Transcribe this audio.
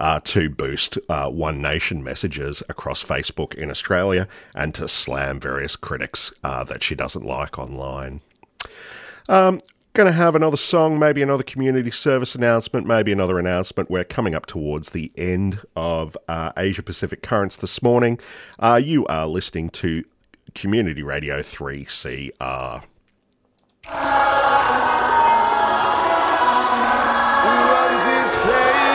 to boost One Nation messages across Facebook in Australia and to slam various critics that she doesn't like online. Going to have another song, maybe another community service announcement, maybe another announcement. We're coming up towards the end of Asia Pacific Currents this morning. You are listening to Community Radio 3CR.